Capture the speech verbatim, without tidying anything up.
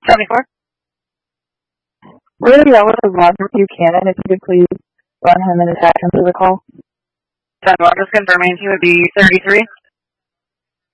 seventy-four. Really, that was Roger Buchanan. If you could please run him and attach him to the call. ten one, just confirming he would be thirty-three.